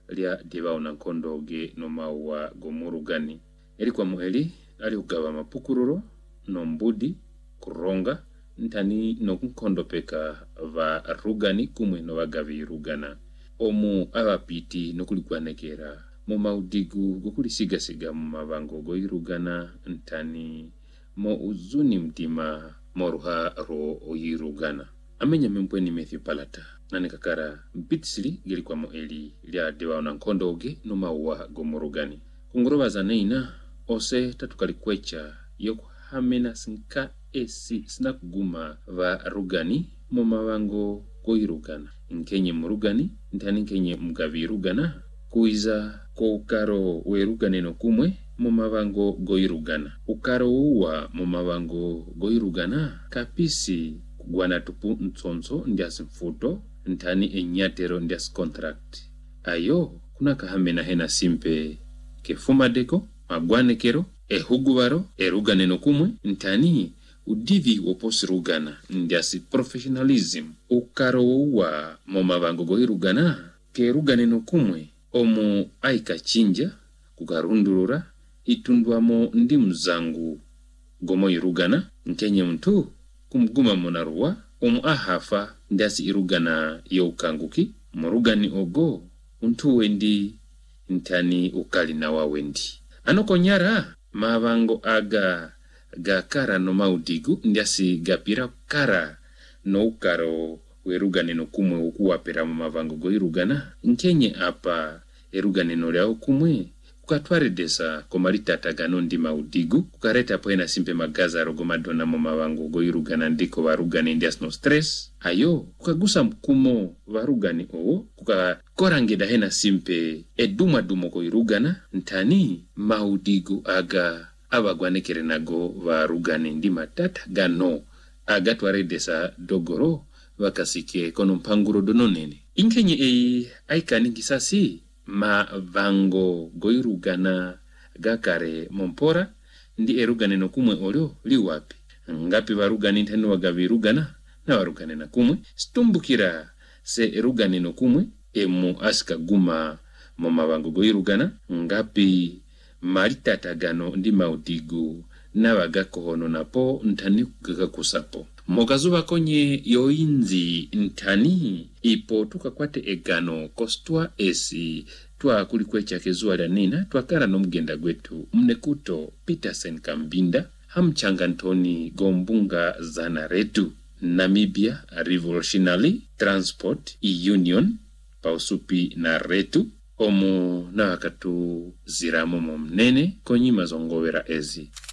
lya Divaona Nkondo ge no mawa gomurugani. Eri kwa muheli ali ugaba mapukururo no mbudi kuronga ntani no nkondo peka va rugani kumwe no bagavi rugana. Omu abapiti no kulikwanekera mu maudigu gokulisiga mu mabango goirugana ntani mo uzuni mtima moruha ro oyirugana. Amenya mempweni Matthew Palata nane kakara mpitsili gili kwa muheli lya Divaona Nkondo ge no mawa gomurugani. Kunguroba za neina ose tatukalikwecha yokuhamena sinka esi sinakuguma va rugani mu mabango goirugana. Nkenye murugani ntani nkenye mugavi rugana kuiza ko ukaro we rugane no kumwe mu mabango goirugana. Ukaro uwa mu mabango goirugana kapisi kugwana tupu ntsonso ndias mfuto ntani enyatero ndias contract. Ayo kuna kahamena hena simpe kefumadeko magwanekero ehugubaro erugane no kumwe ntani udivi woposi rugana ndiasi professionalism. Ukaro uwa mu mabango goirugana ke rugane no kumwe omu aika chinja kugarundurura itundwamo ndi mzangu gomo irugana nkenye mtu kumguma monarua omu ahafa ndiasi irugana yokanguki murugani ogo untu wendi ntani ukali na wawendi. Anoko nyara mabango aga gakara no maudigu ndiasi gapira kara no ukaro werugane no kumwe ukuwapera mu mabango goirugana nkenye apa erugane no lya kumwe kukatwaredesa komaritata gano ndi maudigu kukareta poena simpe magaza rogo madona mu mabango goirugana ndiko barugane ndias no stress. Ayo kukagusa mkumo varugani o kukakorangeda hena simpe eduma dumo goirugana ntani maudigu aga abagwanekere nago varugane ndi matata gano agatwaredesa dogoro vakasike kono mpanguro dononene. Inkenye aikani kisasi ma vango goirugana gakare mompora ndi erugane no kumwe olyo liwapi. Ngapi varugani ntani wagavirugana na varugane na kumwe stumbukira se erugane no kumwe emu aska guma mu mabango goirugana ngapi maritata gano ndi maudigu na bagakohono napo ntani kugakakusapo. Mogazuba konye yoinzi ntani ipo tukakwate egano kostwa esi twa kulikwecha kezua lya nina twakara no mgenda gwetu mnekuto Peterson Kambinda hamchanga ntoni gombunga zana retu Namibia Revolutionary Transport Union pausupi na retu omu na wakatu ziramo mnene konyi mazongowera ezi.